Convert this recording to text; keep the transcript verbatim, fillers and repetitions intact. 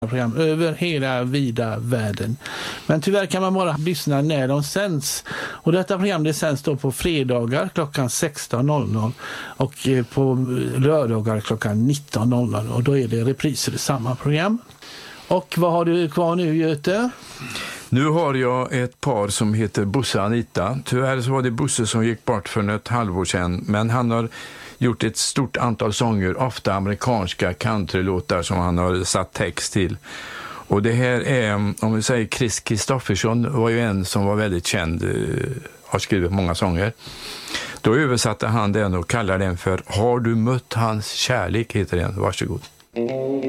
program över hela vida världen. Men tyvärr kan man bara lyssna när de sänds. Och detta program det sänds då på fredagar klockan sexton noll noll och på lördagar klockan nitton noll noll. Och då är det repriser i samma program. Och vad har du kvar nu, Göte? Nu har jag ett par som heter Bosse och Anita. Tyvärr så var det Bosse som gick bort för ett halvår sedan. Men han har gjort ett stort antal sånger, ofta amerikanska countrylåtar som han har satt text till. Och det här är, om vi säger Chris Kristoffersson var ju en som var väldigt känd, har skrivit många sånger. Då översatte han den och kallar den för Har du mött hans kärlek, heter den. Varsågod.